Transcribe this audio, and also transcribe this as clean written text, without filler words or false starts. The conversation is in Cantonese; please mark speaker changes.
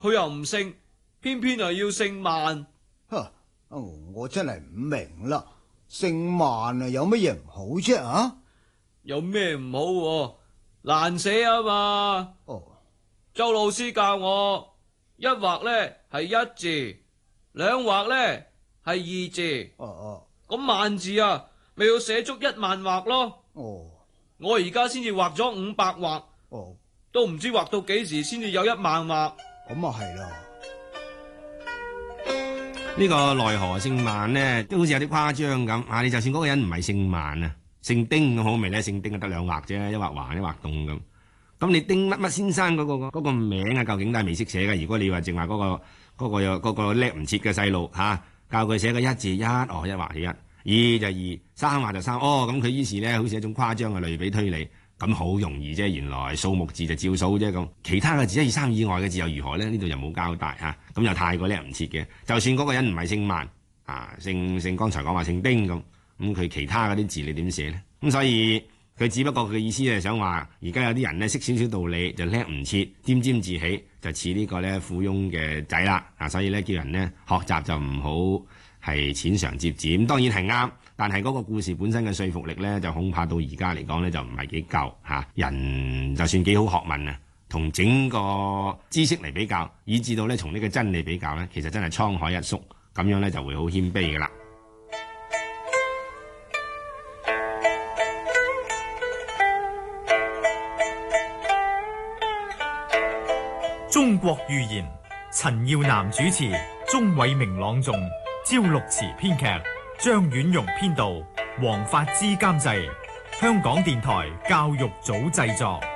Speaker 1: 佢又唔姓，偏偏又要姓萬。
Speaker 2: 我真係唔明啦，姓萬啊有乜嘢唔好啫啊？
Speaker 1: 有咩唔好？難寫啊嘛。周老師教我，一畫呢係一字，兩畫呢係二字。咁萬字啊，咪要寫足1萬畫咯。我而家先至畫咗500畫，都唔知畫到幾時先至有1萬畫。
Speaker 2: 咁啊係啦。
Speaker 3: 呢個奈何姓萬呢，都好似有啲誇張咁啊！你就算嗰個人唔係姓萬啊，姓丁咁好味咧，姓丁得2畫啫，一畫橫一畫棟咁。咁你丁乜乜先生嗰個名啊，究竟都係未識寫嘅。如果你話淨話嗰個叻唔切嘅細路嚇，教佢寫個一字一，一畫就一，二就二，三畫就三。咁佢於是咧，好似一種誇張嘅類比推理。咁好容易啫，原來數目字就照數啫咁，其他嘅字1、2、3以外嘅字又如何咧？呢度又冇交代嚇，咁又太過叻唔切嘅。就算嗰個人唔係姓萬啊，姓剛才講話姓丁咁佢其他嗰啲字你點寫咧？咁所以佢只不過佢嘅意思係想話，而家有啲人咧識少少道理就叻唔切，沾沾自喜，就似呢個咧富翁嘅仔啦啊！所以咧叫人咧學習就唔好係淺嘗輒止，咁當然係啱。但係嗰個故事本身嘅說服力咧，就恐怕到而家嚟講咧，就唔係幾夠嚇。人就算幾好學問啊，同整個知識嚟比較，以至到咧從呢個真理比較咧，其實真係滄海一粟，咁樣咧就會好謙卑㗎啦。
Speaker 4: 中國寓言，陳耀南主持，鍾偉明朗誦，焦六慈編劇，張婉容編導，黃發之監製，香港電台教育組製作。